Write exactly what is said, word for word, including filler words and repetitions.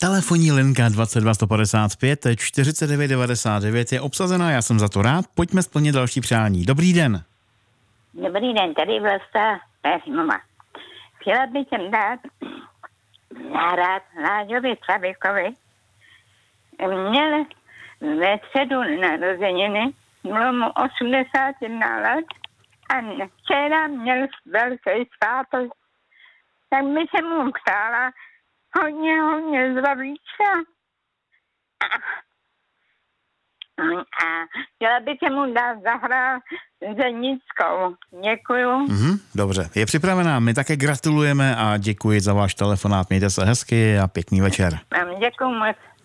Telefonní linka dvacet dva sto padesát pět čtyřicet devět devadesát devět je obsazená, já jsem za to rád. Pojďme splnit další přání. Dobrý den. Dobrý den, tady Vlasta Péřimova. Chtěla bych těm dát nahrát Láďovi Slavíkovi. Měl ve středu narozeniny, bylo mu osmdesát jedna let a včera měl velký svátek. Tak by se mu přála hodně, hodně zdravíčka. A chtěla bych se mu dát zahrát Zenickou. Děkuju. Mhm, dobře, je připravená. My také gratulujeme a děkuji za váš telefonát. Mějte se hezky a pěkný večer. Děkuju moc.